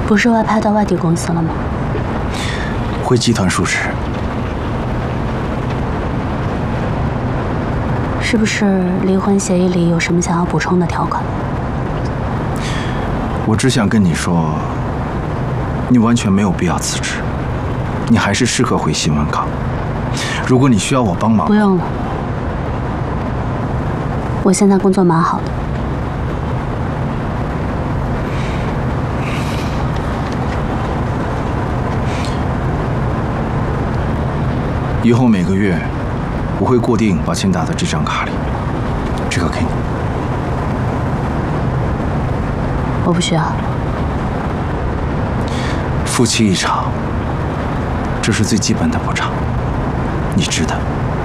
不是外派到外地公司了吗？ 回集团述职。 是不是离婚协议里有什么想要补充的条款？ 我只想跟你说，你完全没有必要辞职，你还是适合回新闻岗。如果你需要我帮忙， 不用了，我现在工作蛮好的。 以后每个月我会固定把钱打在这张卡里，这个给你。 我不需要。 夫妻一场，这是最基本的补偿，你值得。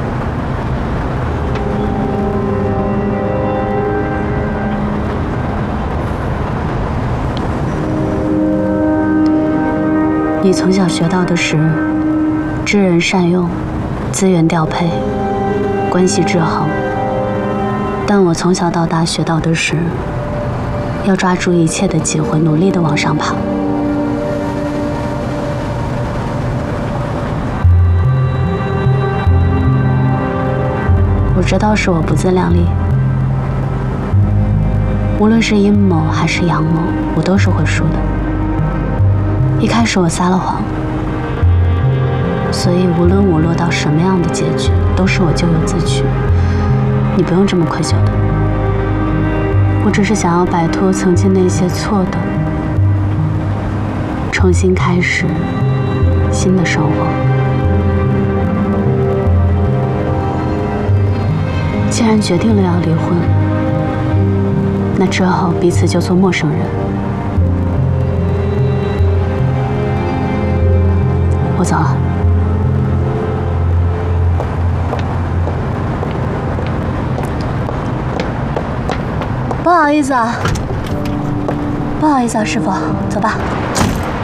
你从小学到的是知人善用、资源调配、关系制衡，但我从小到大学到的是要抓住一切的机会，努力的往上爬。我知道是我不自量力，无论是阴谋还是阳谋，我都是会输的。一开始我撒了谎，所以无论我落到什么样的结局，都是我咎由自取。你不用这么愧疚的，我只是想要摆脱曾经那些错的，重新开始新的生活。既然决定了要离婚，那之后彼此就做陌生人。我走了。不好意思啊，师傅，走吧。